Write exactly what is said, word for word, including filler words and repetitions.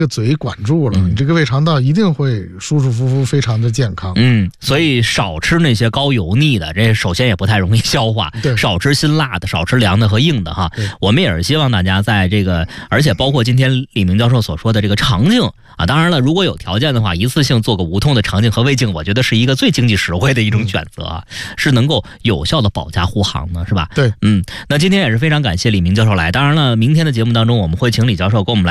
这个嘴管住了，嗯、你这个胃肠道一定会舒舒服服，非常的健康。 嗯，所以少吃那些高油腻的，这首先也不太容易消化。 对， 少吃辛辣的，少吃凉的和硬的哈。我们也是希望大家在这个，而且包括今天李明教授所说的这个肠镜啊，当然了，如果有条件的话，一次性做个无痛的肠镜和胃镜，我觉得是一个最经济实惠的一种选择啊，嗯、是能够有效的保驾护航的，是吧？ 对， 嗯，那今天也是非常感谢李明教授来。当然了，明天的节目当中，我们会请李教授跟我们来。